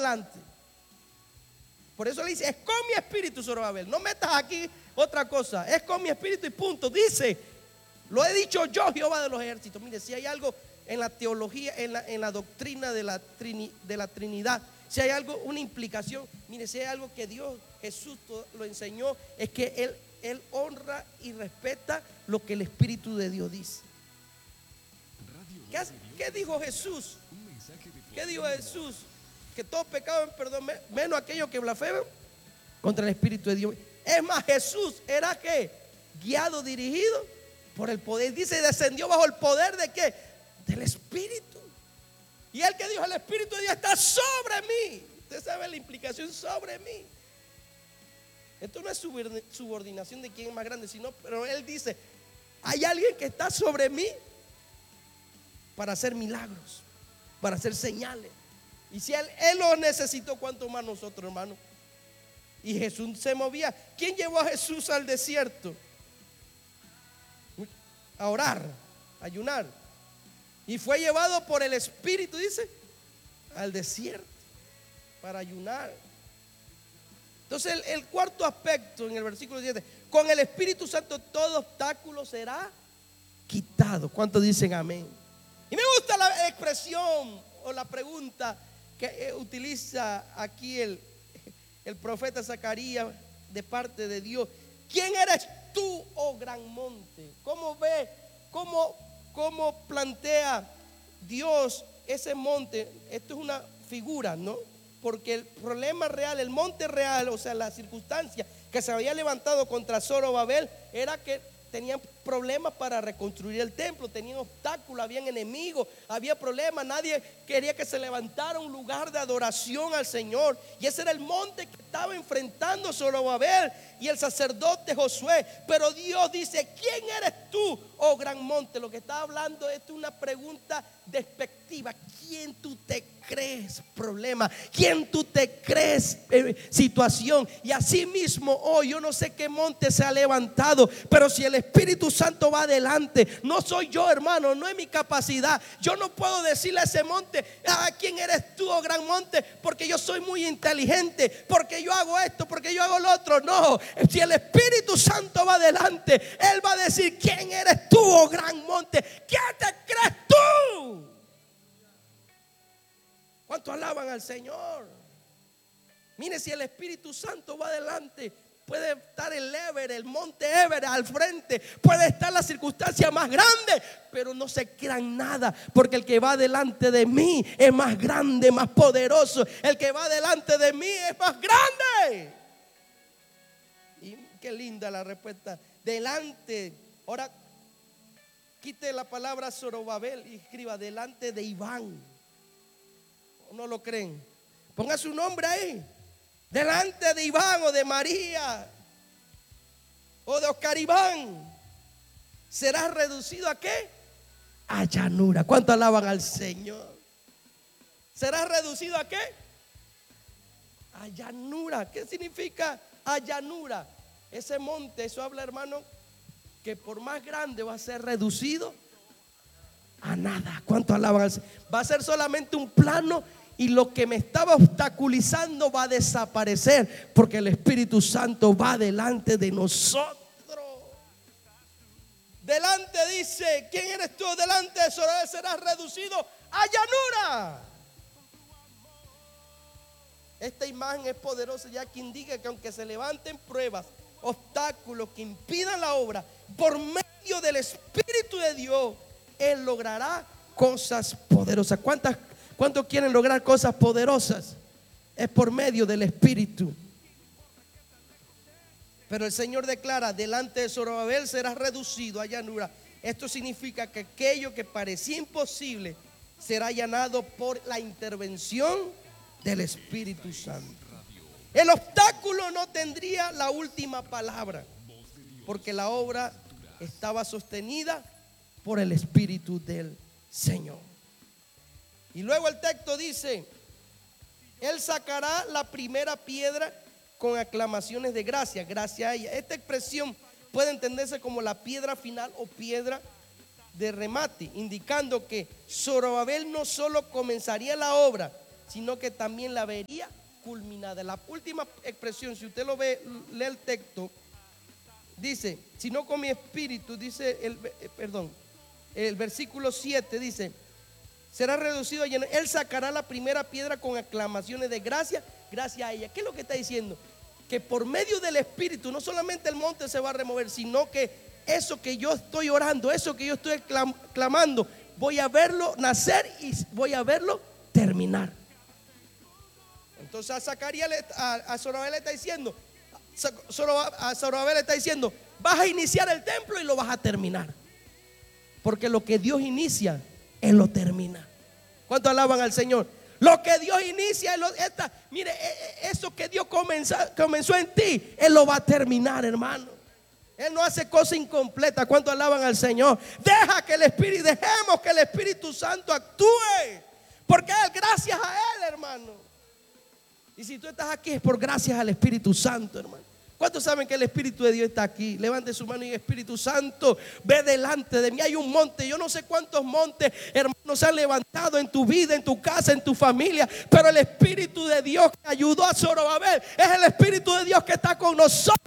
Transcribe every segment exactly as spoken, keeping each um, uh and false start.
adelante. Por eso le dice, es con mi espíritu, Zorobabel. No metas aquí otra cosa. Es con mi espíritu y punto. Dice, lo he dicho yo, Jehová de los ejércitos. Mire, si hay algo en la teología, en la, en la doctrina de la, trini, de la Trinidad, si hay algo, una implicación, mire, si hay algo que Dios, Jesús lo enseñó, es que Él, Él honra y respeta lo que el Espíritu de Dios dice. ¿Qué, qué dijo Jesús? ¿Qué dijo Jesús? Que todos pecaban perdón, menos aquellos que blasfeman contra el Espíritu de Dios. Es más, Jesús era que guiado, dirigido por el poder. Dice, descendió bajo el poder de qué? Del Espíritu. Y él que dijo, el Espíritu de Dios está sobre mí. Usted sabe la implicación, sobre mí. Esto no es subordinación de quién es más grande, sino, pero él dice, hay alguien que está sobre mí para hacer milagros, para hacer señales. Y si él, él lo necesitó, ¿cuánto más nosotros, hermano? Y Jesús se movía. ¿Quién llevó a Jesús al desierto? A orar, a ayunar. Y fue llevado por el Espíritu, dice, al desierto para ayunar. Entonces el, el cuarto aspecto en el versículo siete, con el Espíritu Santo todo obstáculo será quitado. ¿Cuántos dicen amén? Y me gusta la expresión o la pregunta que utiliza aquí el, el profeta Zacarías de parte de Dios. ¿Quién eres tú, oh gran monte? ¿Cómo ve, cómo, cómo plantea Dios ese monte? Esto es una figura, ¿no? Porque el problema real, el monte real, o sea, la circunstancia que se había levantado contra Zorobabel era que tenían problemas para reconstruir el templo, tenían obstáculos, habían enemigos, había problemas, nadie quería que se levantara un lugar de adoración al Señor. Y ese era el monte que estaba enfrentando Zorobabel y el sacerdote Josué. Pero Dios dice, ¿quién eres tú, oh gran monte? Lo que está hablando es una pregunta despectiva. ¿Quién tú te crees? Problema. ¿Quién tú te crees? Eh, situación. Y así mismo hoy, yo no sé qué monte se ha levantado, pero si el Espíritu Santo va adelante, no soy yo, hermano, no es mi capacidad. Yo no puedo decirle a ese monte, ah, ¿quién eres tú, oh gran monte? Porque yo soy muy inteligente, porque yo hago esto, porque yo hago lo otro. No, si el Espíritu Santo va adelante, Él va a decir, ¿quién eres tú, oh gran monte? ¿Qué te crees tú? ¿Cuánto alaban al Señor? Mire, si el Espíritu Santo va adelante, puede estar el Everest, el monte Everest al frente, puede estar la circunstancia más grande, pero no se crean nada, porque el que va delante de mí es más grande, más poderoso. El que va delante de mí es más grande. Y qué linda la respuesta. Delante. Ahora quite la palabra Zorobabel y escriba delante de Iván. ¿No lo creen? Ponga su nombre ahí. Delante de Iván o de María o de Oscar Iván, serás reducido a ¿qué? A llanura. ¿Cuánto alaban al Señor? ¿Serás reducido a qué? A llanura. ¿Qué significa a llanura? Ese monte, eso habla, hermano, que por más grande va a ser reducido a nada. ¿Cuánto alaban al Señor? Va a ser solamente un plano y lo que me estaba obstaculizando va a desaparecer, porque el Espíritu Santo va delante de nosotros. Delante dice, ¿quién eres tú? Delante de Zorobabel serás reducido a llanura. Esta imagen es poderosa, ya que indica que aunque se levanten pruebas, obstáculos que impidan la obra, por medio del Espíritu de Dios, Él logrará cosas poderosas. ¿Cuántas ¿Cuántos quieren lograr cosas poderosas? Es por medio del Espíritu. Pero el Señor declara, delante de Zorobabel serás reducido a llanura. Esto significa que aquello que parecía imposible será allanado por la intervención del Espíritu Santo. El obstáculo no tendría la última palabra, porque la obra estaba sostenida por el Espíritu del Señor. Y luego el texto dice, Él sacará la primera piedra con aclamaciones de gracia, gracia a ella. Esta expresión puede entenderse como la piedra final o piedra de remate, indicando que Zorobabel no solo comenzaría la obra, sino que también la vería culminada. La última expresión, si usted lo ve, lee el texto, dice, sino con mi espíritu, dice el, perdón, el versículo siete dice, será reducido a llenar. Él sacará la primera piedra con aclamaciones de gracia, gracias a ella. ¿Qué es lo que está diciendo? Que por medio del Espíritu no solamente el monte se va a remover, sino que eso que yo estoy orando, eso que yo estoy clam, clamando, voy a verlo nacer y voy a verlo terminar. Entonces a Zacarías, a, a Zorobabel le está diciendo, a Zorobabel le está diciendo, vas a iniciar el templo y lo vas a terminar. Porque lo que Dios inicia, Él lo termina. ¿Cuánto alaban al Señor? Lo que Dios inicia, Él lo, esta, mire, eso que Dios comenzó, comenzó en ti, Él lo va a terminar, hermano. Él no hace cosas incompletas. ¿Cuánto alaban al Señor? Deja que el Espíritu, dejemos que el Espíritu Santo actúe. Porque es gracias a Él, hermano. Y si tú estás aquí es por gracias al Espíritu Santo, hermano. ¿Cuántos saben que el Espíritu de Dios está aquí? Levante su mano y Espíritu Santo, ve delante de mí. Hay un monte, yo no sé cuántos montes, hermanos, se han levantado en tu vida, en tu casa, en tu familia. Pero el Espíritu de Dios que ayudó a Zorobabel es el Espíritu de Dios que está con nosotros.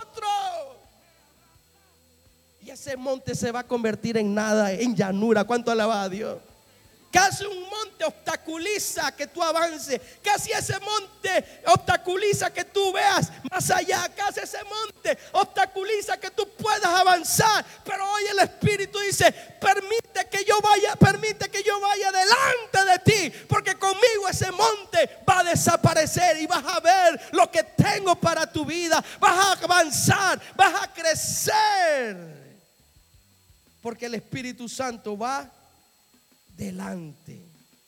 Y ese monte se va a convertir en nada, en llanura. ¿Cuánto alaba a Dios? Casi un monte obstaculiza que tú avances. Casi ese monte obstaculiza que tú veas más allá. Casi ese monte obstaculiza que tú puedas avanzar. Pero hoy el Espíritu dice, permite que yo vaya, permite que yo vaya delante de ti. Porque conmigo ese monte va a desaparecer y vas a ver lo que tengo para tu vida. Vas a avanzar, vas a crecer. Porque el Espíritu Santo va delante.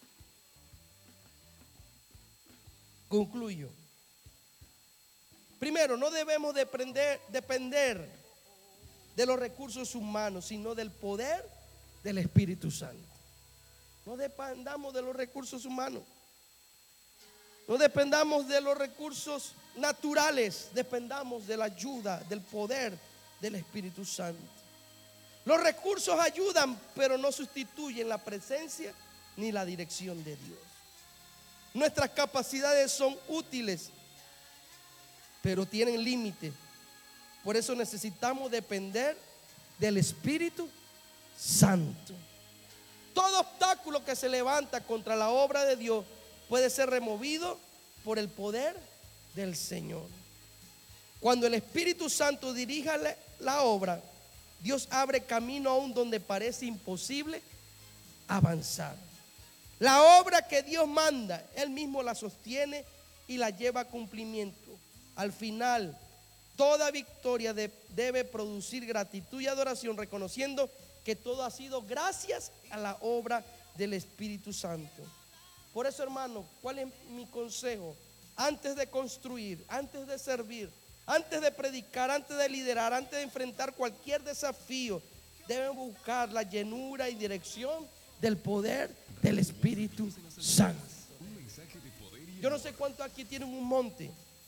Concluyo. Primero, no debemos depender, depender de los recursos humanos, sino del poder del Espíritu Santo. No dependamos de los recursos humanos. No dependamos de los recursos naturales. Dependamos de la ayuda, del poder del Espíritu Santo. Los recursos ayudan, pero no sustituyen la presencia ni la dirección de Dios. Nuestras capacidades son útiles, pero tienen límites. Por eso necesitamos depender del Espíritu Santo. Todo obstáculo que se levanta contra la obra de Dios puede ser removido por el poder del Señor. Cuando el Espíritu Santo dirija la, la obra, Dios abre camino aún donde parece imposible avanzar. La obra que Dios manda, Él mismo la sostiene y la lleva a cumplimiento. Al final, toda victoria de, debe producir gratitud y adoración, reconociendo que todo ha sido gracias a la obra del Espíritu Santo. Por eso, hermano, ¿cuál es mi consejo? Antes de construir, antes de servir, antes de predicar, antes de liderar, antes de enfrentar cualquier desafío, deben buscar la llenura y dirección del poder del Espíritu Santo. Yo no sé cuánto aquí tienen un monte,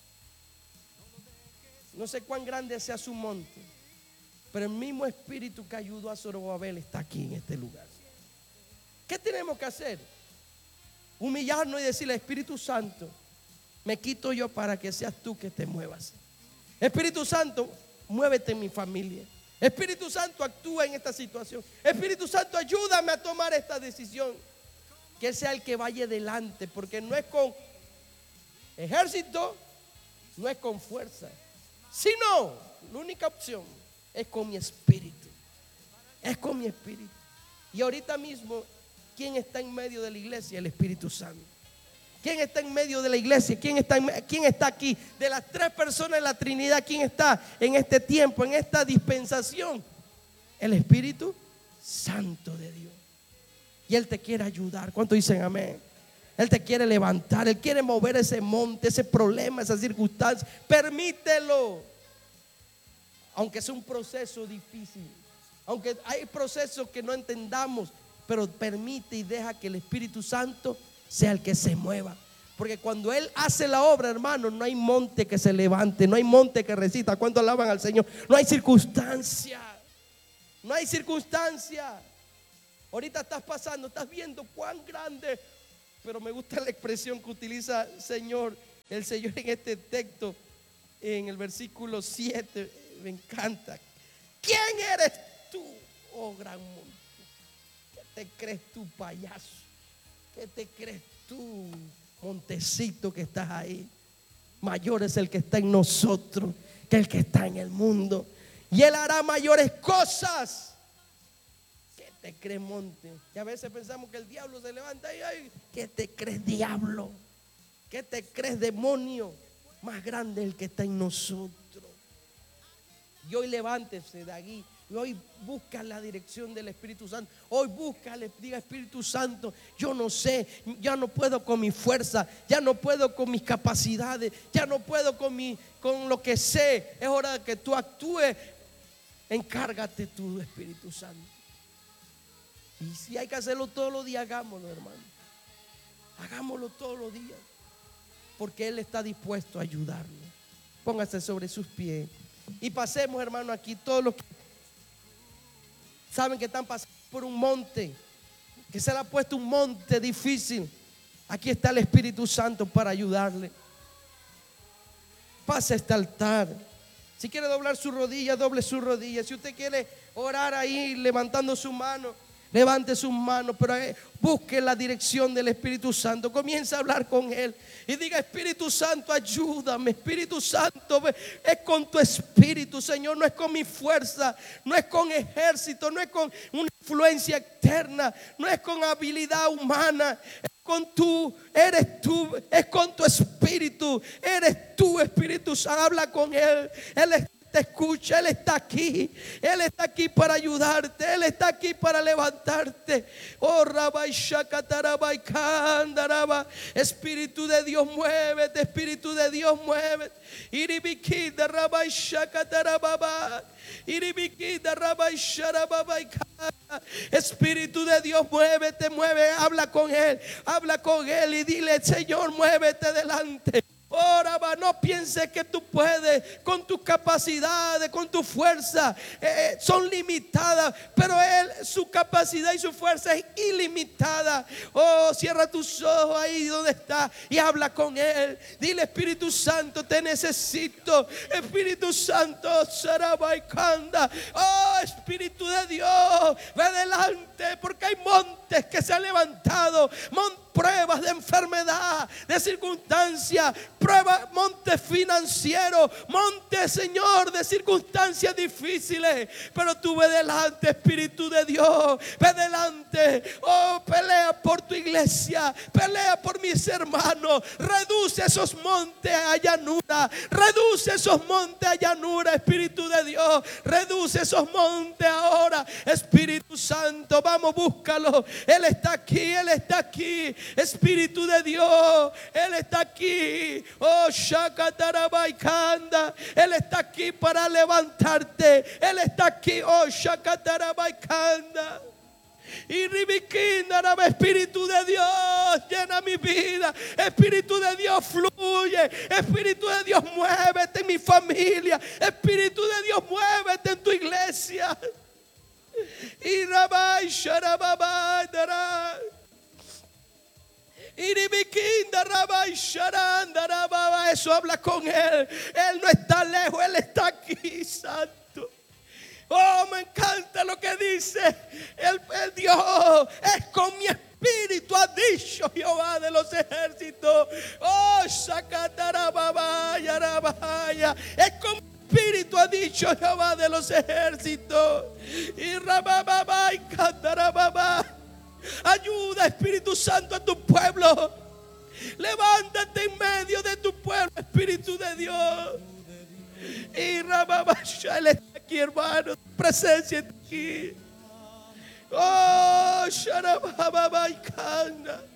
no sé cuán grande sea su monte, pero el mismo Espíritu que ayudó a Zorobabel está aquí en este lugar. ¿Qué tenemos que hacer? Humillarnos y decirle: Espíritu Santo, me quito yo para que seas tú que te muevas. Espíritu Santo, muévete en mi familia. Espíritu Santo, actúa en esta situación. Espíritu Santo, ayúdame a tomar esta decisión. Que Él sea el que vaya delante, porque no es con ejército, no es con fuerza, sino la única opción es con mi espíritu. Es con mi espíritu. Y ahorita mismo, ¿quién está en medio de la iglesia? El Espíritu Santo. ¿Quién está en medio de la iglesia? ¿Quién está, en, ¿Quién está aquí? De las tres personas de la Trinidad, ¿quién está en este tiempo, en esta dispensación? El Espíritu Santo de Dios. Y Él te quiere ayudar. ¿Cuántos dicen amén? Él te quiere levantar. Él quiere mover ese monte, ese problema, esa circunstancia. Permítelo. Aunque sea un proceso difícil, aunque hay procesos que no entendamos, pero permite y deja que el Espíritu Santo sea el que se mueva. Porque cuando Él hace la obra, hermano, no hay monte que se levante, no hay monte que resista. Cuando alaban al Señor, no hay circunstancia. No hay circunstancia. Ahorita estás pasando, estás viendo cuán grande pero me gusta la expresión que utiliza Señor, el Señor en este texto, en el versículo siete, me encanta. ¿Quién eres tú, oh gran monte? ¿Qué te crees tú, payaso? ¿Qué te crees tú, montecito que estás ahí? Mayor es el que está en nosotros que el que está en el mundo, y Él hará mayores cosas. ¿Qué te crees, monte? Y a veces pensamos que el diablo se levanta y ay, ¿qué te crees, diablo? ¿Qué te crees, demonio? Más grande es el que está en nosotros. Y hoy levántese de allí. Y hoy busca la dirección del Espíritu Santo. Hoy búscale, diga: Espíritu Santo, yo no sé, ya no puedo con mi fuerza, ya no puedo con mis capacidades, ya no puedo con, mi, con lo que sé. Es hora de que tú actúes. Encárgate tú, Espíritu Santo. Y si hay que hacerlo todos los días, hagámoslo, hermano. Hagámoslo todos los días, porque Él está dispuesto a ayudarnos. Póngase sobre sus pies y pasemos, hermano, aquí todos los que saben que están pasando por un monte, que se le ha puesto un monte difícil. Aquí está el Espíritu Santo para ayudarle. Pase a este altar. Si quiere doblar su rodilla, doble su rodilla. Si usted quiere orar ahí levantando su mano, levante sus manos, pero busque la dirección del Espíritu Santo. Comienza a hablar con Él y diga: Espíritu Santo, ayúdame. Espíritu Santo, es con tu Espíritu, Señor. No es con mi fuerza, no es con ejército, no es con una influencia externa, no es con habilidad humana. Es con tú, eres tú, es con tu Espíritu. Eres tú, Espíritu Santo. Habla con Él. Él es te escucha, Él está aquí. Él está aquí para ayudarte. Él está aquí para levantarte. Oh, Rabai Shakatarabai Kandaraba. Espíritu de Dios, muévete. Espíritu de Dios, muévete. Iribikida Rabai Shakatarababa. Iribikida Rabai Sharababai Kanda. Espíritu de Dios, muévete, mueve. Habla con Él. Habla con Él y dile: Señor, muévete delante. Ora, no pienses que tú puedes con tus capacidades, con tu fuerza, eh, son limitadas, pero Él, su capacidad y su fuerza es ilimitada. Oh, cierra tus ojos ahí donde está y habla con Él. Dile: Espíritu Santo, te necesito. Espíritu Santo, Sarabaikanda. Oh, Espíritu de Dios, ve adelante, porque hay montes que se han levantado, montes, pruebas de enfermedad, de circunstancias, pruebas, montes financieros, montes, Señor, de circunstancias difíciles. Pero tú ve delante, Espíritu de Dios, ve delante. Oh, pelea por tu iglesia, pelea por mis hermanos. Reduce esos montes a llanura, reduce esos montes a llanura, Espíritu de Dios. Reduce esos montes ahora, Espíritu Santo. Vamos, búscalo. Él está aquí, Él está aquí. Espíritu de Dios, Él está aquí. Oh, Shakatarabaikanda. Él está aquí para levantarte. Él está aquí. Oh, Shakatarabaikanda. Y Ribikinda, Espíritu de Dios, llena mi vida. Espíritu de Dios, fluye. Espíritu de Dios, muévete en mi familia. Espíritu de Dios, muévete en tu iglesia. Y Rabai Sharababai Dara. Eso habla con Él. Él no está lejos, Él está aquí, Santo. Oh, me encanta lo que dice el, el Dios. Es con mi espíritu, ha dicho Jehová de los ejércitos. Oh, Sakatarababaya, Rabaya. Es con mi espíritu, ha dicho Jehová de los ejércitos. Y Rabababa y Katarababa. Ayuda, Espíritu Santo, a tu pueblo. Levántate en medio de tu pueblo, Espíritu de Dios. Y Rababasha, Él está aquí, hermano. Presencia está aquí. Oh, Sharababaikanda.